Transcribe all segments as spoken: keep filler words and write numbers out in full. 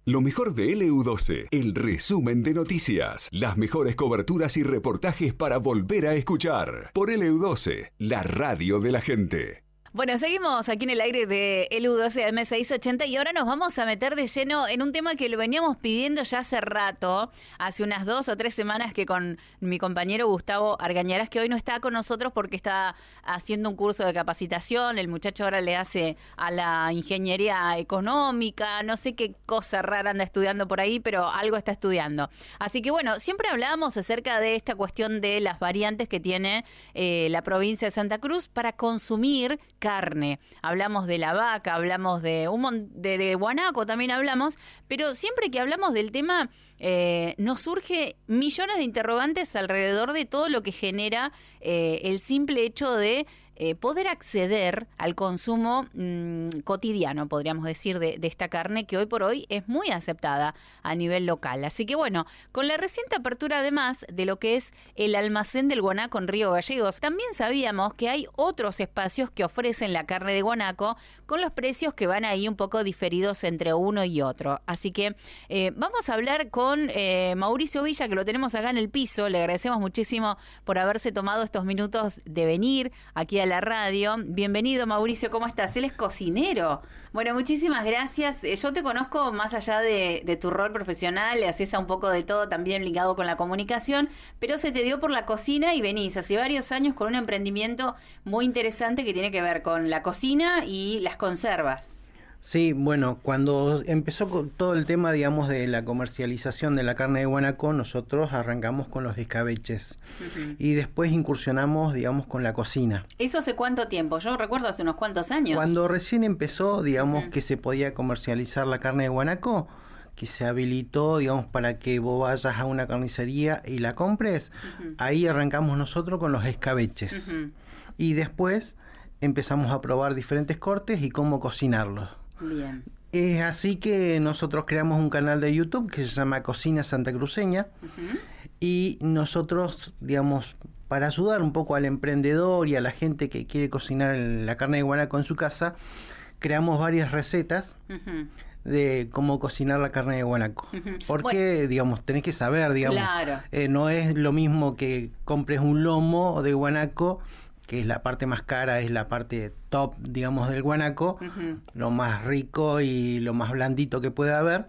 Lo mejor de L U doce, el resumen de noticias, las mejores coberturas y reportajes para volver a escuchar. Por L U doce, la radio de la gente. Bueno, seguimos aquí en el aire de L U doce M seiscientos ochenta y ahora nos vamos a meter de lleno en un tema que lo veníamos pidiendo ya hace rato, hace unas dos o tres semanas que con mi compañero Gustavo Argañarás, que hoy no está con nosotros porque está haciendo un curso de capacitación, el muchacho ahora le hace a la ingeniería económica, no sé qué cosa rara anda estudiando por ahí, pero algo está estudiando. Así que bueno, siempre hablábamos acerca de esta cuestión de las variantes que tiene eh, la provincia de Santa Cruz para consumir carne. Hablamos de la vaca, hablamos de un mon- de, de guanaco, también hablamos, pero siempre que hablamos del tema eh, nos surge millones de interrogantes alrededor de todo lo que genera eh, el simple hecho de eh, poder acceder al consumo mmm, cotidiano, podríamos decir, de, de esta carne que hoy por hoy es muy aceptada a nivel local. Así que bueno, con la reciente apertura además de lo que es el almacén del guanaco en Río Gallegos, también sabíamos que hay otros espacios que ofrecen la carne de guanaco con los precios que van ahí un poco diferidos entre uno y otro. Así que eh, vamos a hablar con eh, Mauricio Villa, que lo tenemos acá en el piso. Le agradecemos muchísimo por haberse tomado estos minutos de venir aquí a la radio. Bienvenido, Mauricio, ¿cómo estás? Él es cocinero. Bueno, muchísimas gracias. Yo te conozco más allá de, de tu rol profesional, le haces a un poco de todo también ligado con la comunicación, pero se te dio por la cocina y venís hace varios años con un emprendimiento muy interesante que tiene que ver con la cocina y las conservas. Sí, bueno, cuando empezó con todo el tema, digamos, de la comercialización de la carne de guanaco, nosotros arrancamos con los escabeches uh-huh. y después incursionamos, digamos, con la cocina. ¿Eso hace cuánto tiempo? Yo recuerdo hace unos cuantos años. Cuando recién empezó, digamos, uh-huh. que se podía comercializar la carne de guanaco, que se habilitó, digamos, para que vos vayas a una carnicería y la compres, uh-huh. ahí arrancamos nosotros con los escabeches. Uh-huh. Y después empezamos a probar diferentes cortes y cómo cocinarlos. Bien. Es así que nosotros creamos un canal de YouTube que se llama Cocina Santacruceña uh-huh. y nosotros, digamos, para ayudar un poco al emprendedor y a la gente que quiere cocinar la carne de guanaco en su casa, creamos varias recetas uh-huh. de cómo cocinar la carne de guanaco. Uh-huh. Porque, bueno, digamos, tenés que saber, digamos, claro. eh, no es lo mismo que compres un lomo de guanaco, que es la parte más cara, es la parte top, digamos, del guanaco, uh-huh. lo más rico y lo más blandito que puede haber,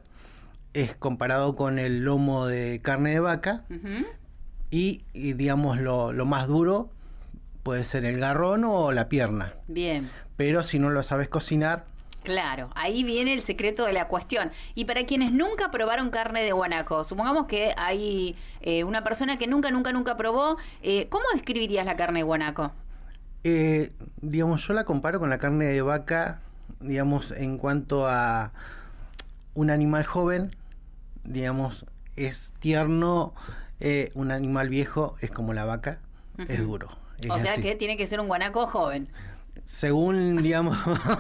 es comparado con el lomo de carne de vaca, uh-huh. y, y, digamos, lo, lo más duro puede ser el garrón o la pierna. Bien. Pero si no lo sabes cocinar... Claro, ahí viene el secreto de la cuestión. Y para quienes nunca probaron carne de guanaco, supongamos que hay eh, una persona que nunca, nunca, nunca probó, eh, ¿cómo describirías la carne de guanaco? Eh, digamos, yo la comparo con la carne de vaca, digamos, en cuanto a un animal joven, digamos, es tierno, eh, un animal viejo es como la vaca, uh-huh. es duro. Es o sea así. que tiene que ser un guanaco joven. Según, digamos,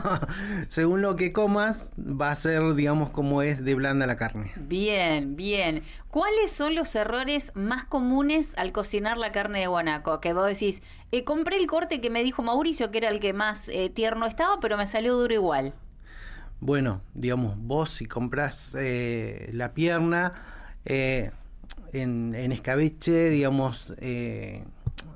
según lo que comas, va a ser, digamos, como es de blanda la carne. Bien, bien. ¿Cuáles son los errores más comunes al cocinar la carne de guanaco? Que vos decís, eh, compré el corte que me dijo Mauricio, que era el que más eh, tierno estaba, pero me salió duro igual. Bueno, digamos, vos si comprás eh, la pierna eh, en, en escabeche, digamos... Eh,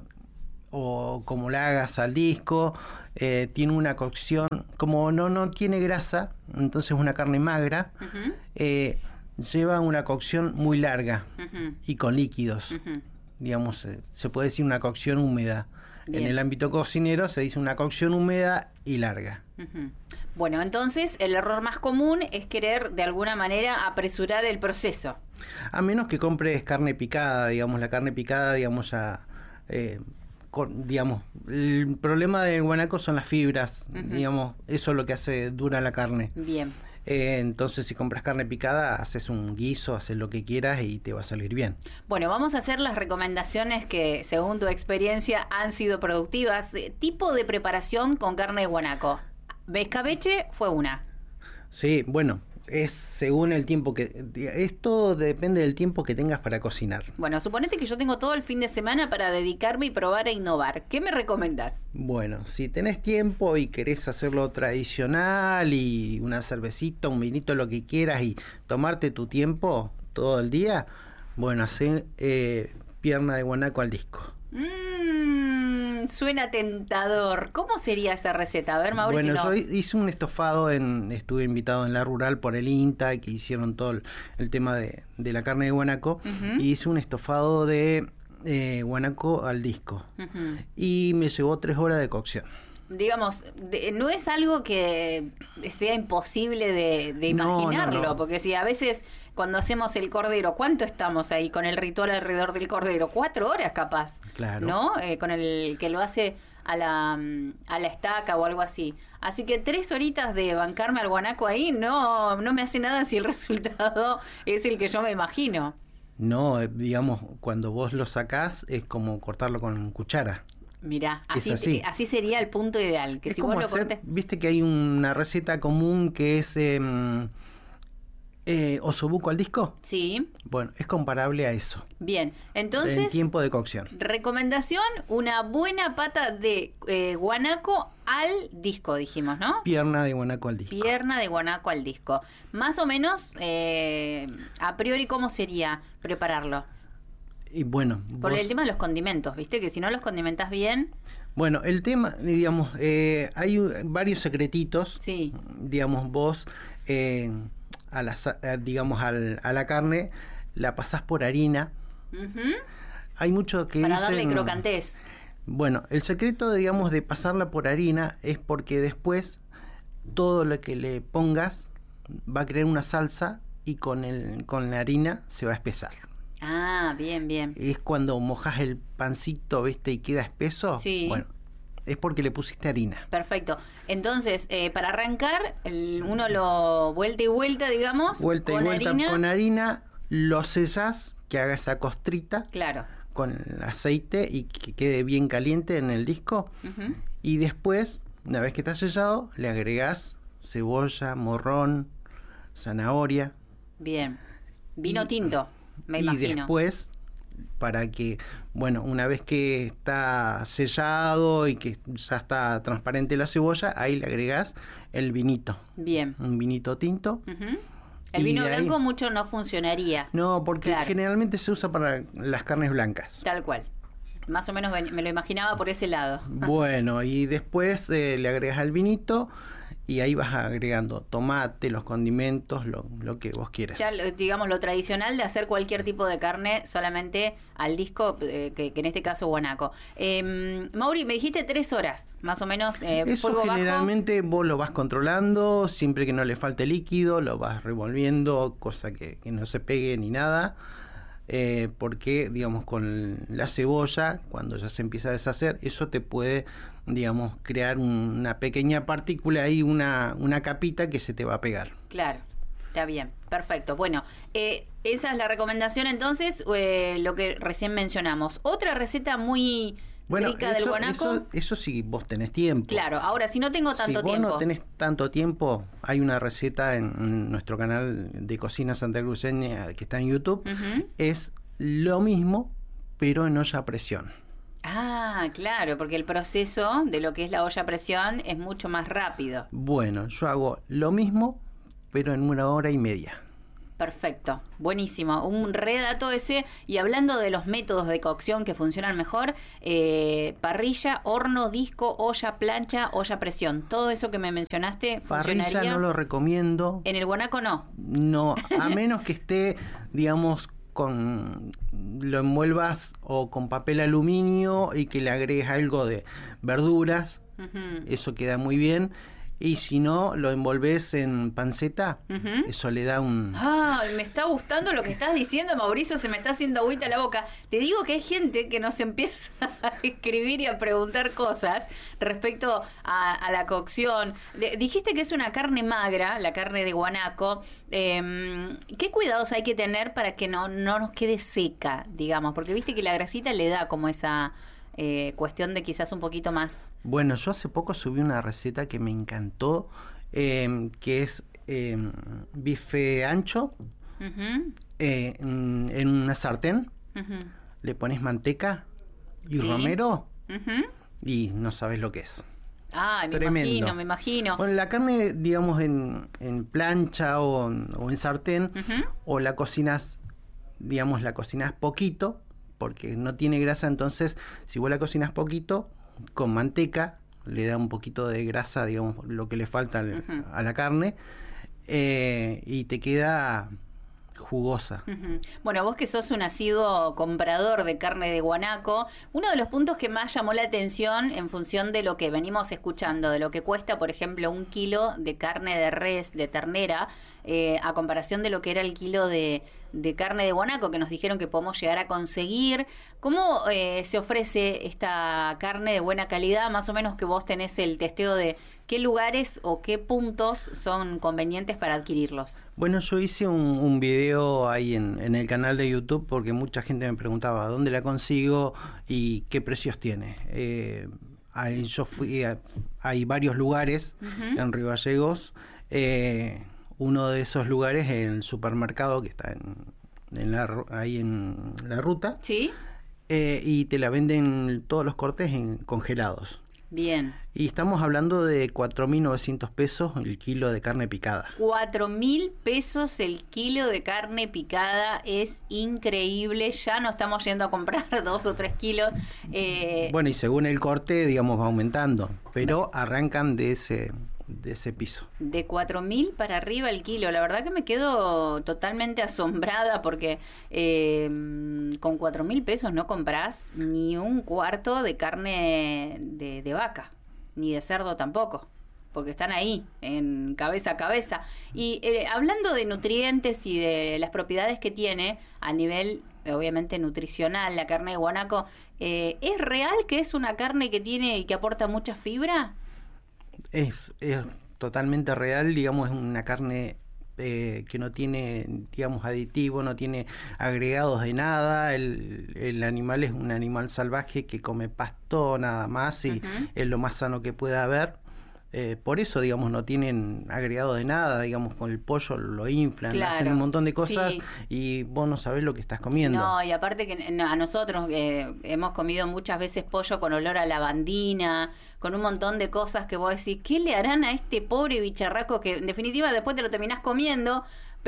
o como la hagas al disco, eh, tiene una cocción, como no no tiene grasa, entonces es una carne magra, uh-huh. eh, lleva una cocción muy larga uh-huh. y con líquidos, uh-huh. digamos, eh, se puede decir una cocción húmeda. Bien. En el ámbito cocinero se dice una cocción húmeda y larga. Uh-huh. Bueno, entonces el error más común es querer de alguna manera apresurar el proceso. A menos que compres carne picada, digamos, la carne picada, digamos, ya... Eh, Con, digamos, el problema del guanaco son las fibras, uh-huh. digamos, eso es lo que hace dura la carne. Bien. Eh, entonces, si compras carne picada, haces un guiso, haces lo que quieras y te va a salir bien. Bueno, vamos a hacer las recomendaciones que, según tu experiencia, han sido productivas. Tipo de preparación con carne de guanaco. Escabeche fue una. Sí, bueno, es según el tiempo que... Esto depende del tiempo que tengas para cocinar. Bueno, suponete que yo tengo todo el fin de semana para dedicarme y probar a innovar. ¿Qué me recomendás? Bueno, si tenés tiempo y querés hacerlo tradicional y una cervecita, un vinito, lo que quieras y tomarte tu tiempo todo el día, bueno, hacé eh, pierna de guanaco al disco. Mmm, suena tentador. ¿Cómo sería esa receta? A ver, Mauricio. Bueno, yo hice un estofado, en, estuve invitado en La Rural por el INTA, que hicieron todo el, el tema de, de la carne de guanaco, uh-huh. y hice un estofado de eh, guanaco al disco. Uh-huh. Y me llevó tres horas de cocción. Digamos, de, no es algo que sea imposible de, de imaginarlo, no, no, no. porque si a veces cuando hacemos el cordero, ¿cuánto estamos ahí con el ritual alrededor del cordero? Cuatro horas capaz, claro. ¿no? Eh, con el que lo hace a la, a la estaca o algo así. Así que tres horitas de bancarme al guanaco ahí no, no me hace nada si el resultado es el que yo me imagino. No, digamos, cuando vos lo sacás es como cortarlo con cuchara. Mirá, así, así. así sería el punto ideal. Que es si como vos hacer, lo cortes... viste que hay una receta común que es eh, eh, osobuco al disco. Sí. Bueno, es comparable a eso. Bien, entonces... En tiempo de cocción. Recomendación, una buena pata de eh, guanaco al disco, dijimos, ¿no? Pierna de guanaco al disco. Pierna de guanaco al disco. Más o menos, eh, a priori, ¿cómo sería prepararlo? Y bueno, por vos... el tema de los condimentos, ¿viste? Que si no los condimentás bien... Bueno, el tema, digamos, eh, hay varios secretitos. Sí. Digamos, vos, eh, a la, digamos, al, a la carne, la pasás por harina. Uh-huh. Hay mucho que Para dicen... darle crocantés. Bueno, el secreto, digamos, de pasarla por harina es porque después todo lo que le pongas va a crear una salsa y con, el, con la harina se va a espesar. Ah, bien, bien. Es cuando mojas el pancito, ¿viste? Y queda espeso. Sí. Bueno, es porque le pusiste harina. Perfecto. Entonces, eh, para arrancar, el, uno lo vuelta y vuelta, digamos. Vuelta con y vuelta harina. con harina, lo sellás, que haga esa costrita. Claro. Con el aceite y que quede bien caliente en el disco. Uh-huh. Y después, una vez que está sellado, le agregás cebolla, morrón, zanahoria. Bien. Vino y, tinto. Me y imagino. después, para que, bueno, una vez que está sellado y que ya está transparente la cebolla, ahí le agregás el vinito. Bien. Un vinito tinto. Uh-huh. El vino blanco ahí... mucho no funcionaría. No, porque claro. generalmente se usa para las carnes blancas. Tal cual. Más o menos me lo imaginaba por ese lado. Bueno, y después eh, le agregas el vinito... Y ahí vas agregando tomate, los condimentos, lo, lo que vos quieras. Ya, digamos, lo tradicional de hacer cualquier tipo de carne solamente al disco, eh, que, que en este caso guanaco. Eh, Mauri, me dijiste tres horas, más o menos, eh, Eso fuego generalmente bajo. Vos lo vas controlando, siempre que no le falte líquido, lo vas revolviendo, cosa que, que no se pegue ni nada. Eh, porque, digamos, con la cebolla, cuando ya se empieza a deshacer, eso te puede, digamos, crear un, una pequeña partícula ahí, una, una capita que se te va a pegar. Claro, está bien, perfecto. Bueno, eh, esa es la recomendación entonces, eh, lo que recién mencionamos. Otra receta muy... Bueno, rica eso, del guanaco. Eso, eso sí, vos tenés tiempo. Claro, ahora, si no tengo tanto si vos tiempo. no tenés tanto tiempo, hay una receta en, en nuestro canal de cocina santacruceña que está en YouTube. Uh-huh. Es lo mismo, pero en olla a presión. Ah, claro, porque el proceso de lo que es la olla a presión es mucho más rápido. Bueno, yo hago lo mismo, pero en una hora y media. Perfecto, buenísimo, un re dato ese. Y hablando de los métodos de cocción que funcionan mejor, eh, parrilla, horno, disco, olla, plancha, olla a presión, todo eso que me mencionaste funcionaría. Parrilla no lo recomiendo. En el guanaco no. No, a menos que esté, digamos, con lo envuelvas o con papel aluminio y que le agregues algo de verduras, uh-huh. Eso queda muy bien. Y si no, lo envolves en panceta, uh-huh. Eso le da un... Ah, me está gustando lo que estás diciendo, Mauricio, se me está haciendo agüita la boca. Te digo que hay gente que nos empieza a escribir y a preguntar cosas respecto a, a la cocción. Le, dijiste que es una carne magra, la carne de guanaco. Eh, ¿Qué cuidados hay que tener para que no, no nos quede seca, digamos? Porque viste que la grasita le da como esa... Eh, cuestión de quizás un poquito más. Bueno, yo hace poco subí una receta que me encantó, eh, que es eh, bife ancho uh-huh. eh, en, en una sartén, uh-huh. le pones manteca y sí. romero uh-huh. y no sabes lo que es. Ah, me Tremendo. imagino, me imagino. Bueno, la carne, digamos, en, en plancha o, o en sartén, uh-huh. o la cocinas, digamos, la cocinas poquito, porque no tiene grasa, entonces, si vos la cocinas poquito, con manteca, le da un poquito de grasa, digamos, lo que le falta uh-huh. a la carne, eh, y te queda jugosa. Uh-huh. Bueno, vos que sos un asiduo comprador de carne de guanaco, uno de los puntos que más llamó la atención en función de lo que venimos escuchando, de lo que cuesta, por ejemplo, un kilo de carne de res, de ternera, eh, a comparación de lo que era el kilo de, de carne de guanaco que nos dijeron que podemos llegar a conseguir. ¿Cómo eh, se ofrece esta carne de buena calidad? Más o menos que vos tenés el testeo de ¿qué lugares o qué puntos son convenientes para adquirirlos? Bueno, yo hice un, un video ahí en, en el canal de YouTube porque mucha gente me preguntaba dónde la consigo y qué precios tiene. Eh, ahí yo fui a, hay varios lugares uh-huh. en Río Gallegos. Eh, uno de esos lugares es el supermercado que está en, en la, ahí en la ruta. Sí. Eh, y te la venden todos los cortes en congelados. Bien. Y estamos hablando de cuatro mil novecientos pesos el kilo de carne picada. cuatro mil pesos el kilo de carne picada, es increíble. Ya no estamos yendo a comprar dos o tres kilos. Eh... Bueno, y según el corte, digamos, va aumentando. Pero arrancan de ese, de ese piso. De cuatro mil para arriba el kilo. La verdad que me quedo totalmente asombrada porque eh, con cuatro mil pesos no comprás ni un cuarto de carne de, de vaca, ni de cerdo tampoco, porque están ahí, en cabeza a cabeza. Y eh, hablando de nutrientes y de las propiedades que tiene a nivel, obviamente, nutricional, la carne de guanaco, eh, ¿es real que es una carne que tiene y que aporta mucha fibra? Es, es totalmente real, digamos, es una carne eh, que no tiene, digamos, aditivo, no tiene agregados de nada. El, el animal es un animal salvaje que come pasto nada más y uh-huh. es lo más sano que pueda haber. Eh, por eso, digamos, no tienen agregado de nada, digamos, con el pollo lo inflan, claro, hacen un montón de cosas sí. y vos no sabés lo que estás comiendo. No, y aparte que a nosotros eh, hemos comido muchas veces pollo con olor a lavandina, con un montón de cosas que vos decís, ¿qué le harán a este pobre bicharraco que en definitiva después te lo terminás comiendo?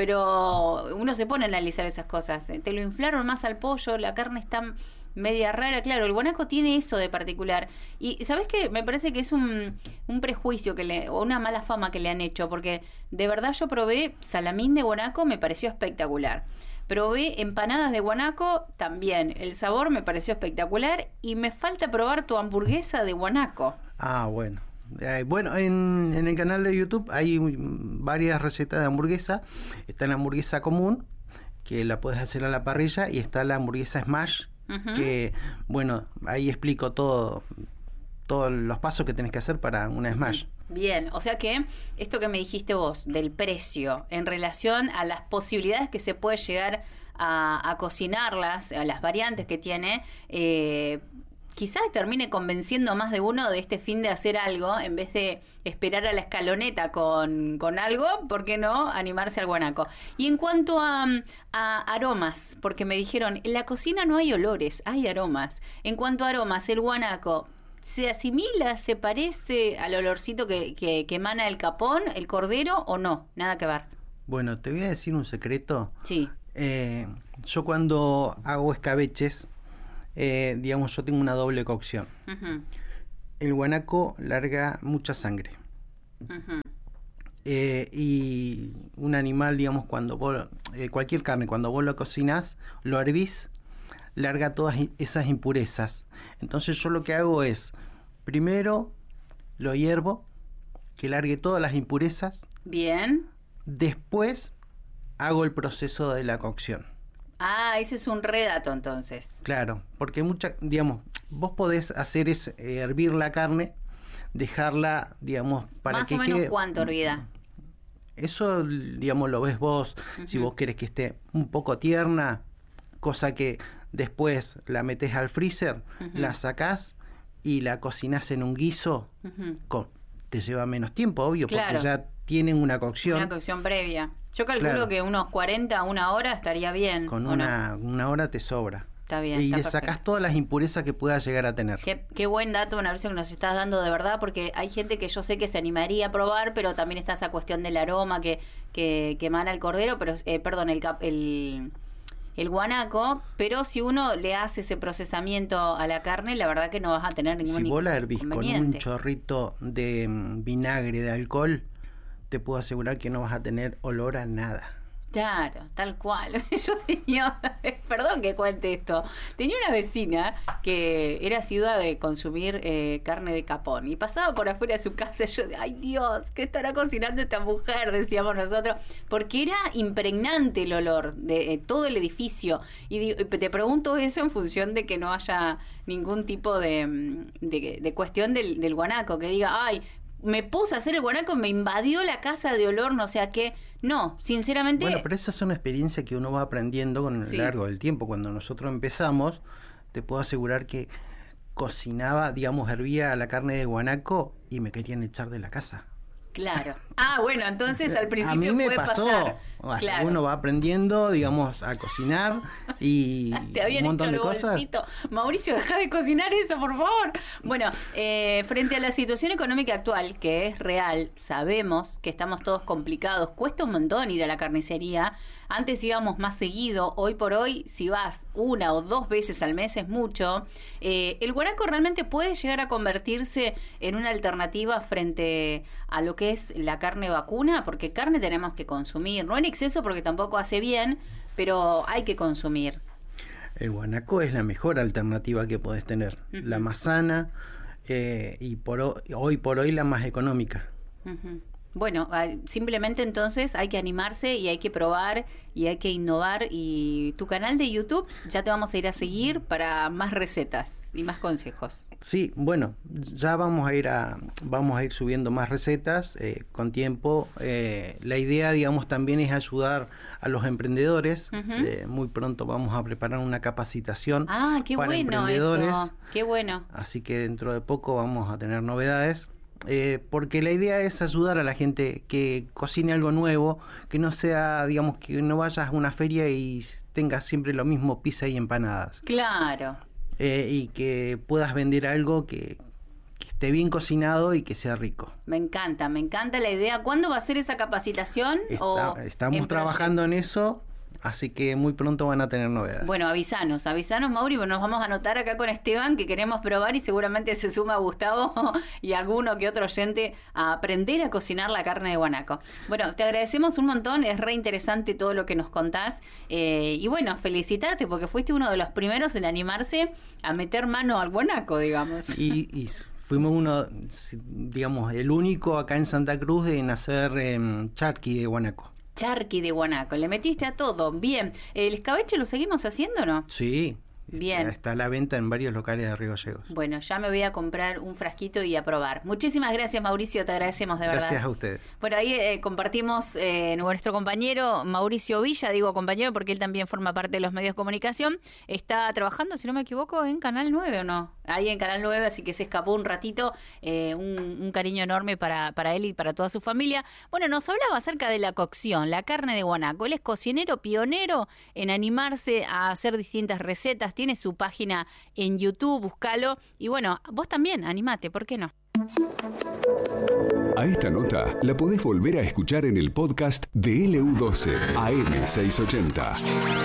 Pero uno se pone a analizar esas cosas. Te lo inflaron más al pollo, la carne está media rara. Claro, el guanaco tiene eso de particular. Y ¿sabés qué? Me parece que es un, un prejuicio que le, o una mala fama que le han hecho, porque de verdad yo probé salamín de guanaco, me pareció espectacular. Probé empanadas de guanaco, también. El sabor me pareció espectacular y me falta probar tu hamburguesa de guanaco. Ah, bueno. Eh, bueno, en, en el canal de YouTube hay varias recetas de hamburguesa. Está la hamburguesa común, que la puedes hacer a la parrilla, y está la hamburguesa smash, uh-huh. que, bueno, ahí explico todo, todos los pasos que tenés que hacer para una smash. Bien, o sea que esto que me dijiste vos del precio en relación a las posibilidades que se puede llegar a, a cocinarlas, a las variantes que tiene, eh, quizás termine convenciendo a más de uno de este fin de hacer algo, en vez de esperar a la escaloneta con, con algo, ¿por qué no animarse al guanaco? Y en cuanto a, a aromas, porque me dijeron, en la cocina no hay olores, hay aromas. En cuanto a aromas, el guanaco, ¿se asimila, se parece al olorcito que, que, que emana el capón, el cordero, o no? Nada que ver. Bueno, te voy a decir un secreto. Sí. Eh, yo cuando hago escabeches, Eh, digamos, yo tengo una doble cocción. Uh-huh. El guanaco larga mucha sangre. Uh-huh. Eh, y un animal, digamos, cuando vos, eh, cualquier carne, cuando vos lo cocinás, lo hervís, larga todas esas impurezas. Entonces yo lo que hago es, primero lo hiervo, que largue todas las impurezas. Bien. Después hago el proceso de la cocción. Ah, ese es un redato entonces. Claro, porque mucha, digamos, vos podés hacer es eh, hervir la carne, dejarla, digamos, para más que o menos quede, ¿cuánto hervida? Eso, digamos, lo ves vos, uh-huh. si vos querés que esté un poco tierna, cosa que después la metés al freezer, uh-huh. la sacás y la cocinás en un guiso, uh-huh. con, te lleva menos tiempo, obvio, claro. porque ya tienen una cocción. Una cocción previa. Yo calculo Claro. que unos cuarenta, una hora estaría bien. Con ¿o una, no? una hora te sobra. Está bien. Y está le perfecto. sacás todas las impurezas que pueda llegar a tener. Qué, qué buen dato, Mauricio, que nos estás dando de verdad, porque hay gente que yo sé que se animaría a probar, pero también está esa cuestión del aroma que, que, que emana el cordero, pero eh, perdón, el, cap- el el guanaco, pero si uno le hace ese procesamiento a la carne, la verdad que no vas a tener ningún Si vos la hervís con un inconveniente. chorrito de mm, vinagre, de alcohol, te puedo asegurar que no vas a tener olor a nada. Claro, tal cual. Yo tenía, perdón que cuente esto, tenía una vecina que era asiduada de consumir eh, carne de capón y pasaba por afuera de su casa y yo, ay Dios, ¿qué estará cocinando esta mujer? Decíamos nosotros, porque era impregnante el olor de eh, todo el edificio. Y digo, te pregunto eso en función de que no haya ningún tipo de, de, de cuestión del, del guanaco, que diga, ay, me puse a hacer el guanaco, me invadió la casa de olor, no sé a qué. No, sinceramente... Bueno, pero esa es una experiencia que uno va aprendiendo con el Sí. largo del tiempo. Cuando nosotros empezamos, te puedo asegurar que cocinaba, digamos, hervía la carne de guanaco y me querían echar de la casa. Claro. Ah, bueno, entonces al principio a mí me puede pasó. pasar. Hasta Claro. uno va aprendiendo, digamos, a cocinar y Te habían un montón hecho de el cosas. bolsito. Mauricio, deja de cocinar eso, por favor. Bueno, eh, frente a la situación económica actual, que es real, sabemos que estamos todos complicados. Cuesta un montón ir a la carnicería. Antes íbamos más seguido. Hoy por hoy, si vas una o dos veces al mes es mucho. Eh, el guanaco realmente puede llegar a convertirse en una alternativa frente a lo que es la carne vacuna, porque carne tenemos que consumir. No en exceso porque tampoco hace bien, pero hay que consumir. El guanaco es la mejor alternativa que podés tener. Ujú. La más sana eh, y por ho- hoy por hoy la más económica. Ujú. Bueno, ah, simplemente entonces hay que animarse y hay que probar y hay que innovar. Y tu canal de YouTube ya te vamos a ir a seguir para más recetas y más consejos. Sí, bueno, ya vamos a ir a vamos a ir subiendo más recetas eh, con tiempo. Eh, la idea, digamos, también es ayudar a los emprendedores. Ujú. Eh, muy pronto vamos a preparar una capacitación Ah, qué para bueno emprendedores. eso. Qué bueno. Así que dentro de poco vamos a tener novedades. Eh, porque la idea es ayudar a la gente que cocine algo nuevo, que no sea, digamos, que no vayas a una feria y tengas siempre lo mismo, pizza y empanadas. Claro. Eh, y que puedas vender algo que, que esté bien cocinado y que sea rico. Me encanta, me encanta la idea. ¿Cuándo va a ser esa capacitación? Está- o estamos en trabajando en eso, así que muy pronto van a tener novedades. Bueno, avisanos, avisanos, Mauri, porque nos vamos a anotar acá con Esteban que queremos probar y seguramente se suma Gustavo y alguno que otro oyente a aprender a cocinar la carne de guanaco. Bueno, te agradecemos un montón, es re interesante todo lo que nos contás eh, y bueno, felicitarte porque fuiste uno de los primeros en animarse a meter mano al guanaco, digamos. Y, y fuimos uno, digamos, el único acá en Santa Cruz en hacer eh, charqui de guanaco. Charqui de guanaco, le metiste a todo. Bien, ¿el escabeche lo seguimos haciendo o no? Sí. Bien. Está, está a la venta en varios locales de Río Gallegos. Bueno, ya me voy a comprar un frasquito y a probar. Muchísimas gracias, Mauricio, te agradecemos de verdad. Gracias a ustedes. Bueno, ahí eh, compartimos eh, nuestro compañero Mauricio Villa, digo compañero porque él también forma parte de los medios de comunicación. Está trabajando, si no me equivoco, en Canal nueve o no. Ahí en Canal nueve, así que se escapó un ratito. Eh, un, un cariño enorme para, para él y para toda su familia. Bueno, nos hablaba acerca de la cocción, la carne de guanaco. Él es cocinero pionero en animarse a hacer distintas recetas. Tiene su página en YouTube, búscalo. Y bueno, vos también, animate, ¿por qué no? A esta nota la podés volver a escuchar en el podcast de L U doce A M seiscientos ochenta.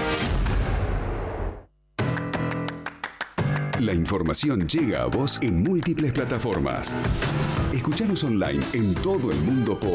La información llega a vos en múltiples plataformas. Escuchanos online en todo el mundo por